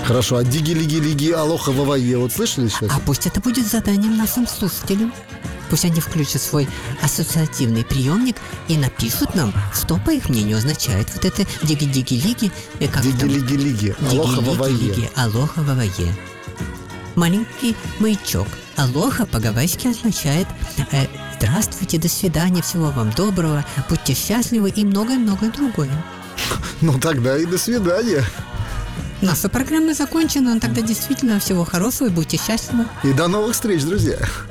Хорошо, а диги-лиги-лиги, алоха, вавае, вот слышали сейчас? А пусть это будет заданием нашим слушателям. Пусть они включат свой ассоциативный приемник и напишут нам, что, по их мнению, означает вот это диги-диги-лиги. Диги-лиги-лиги, алоха, вавае. Диги-лиги-лиги, алоха, вавае. Маленький маячок. Алоха по-гавайски означает здравствуйте, до свидания, всего вам доброго, будьте счастливы и многое-многое другое. Ну тогда и до свидания. Наша программа закончена, тогда действительно всего хорошего и будьте счастливы. И до новых встреч, друзья.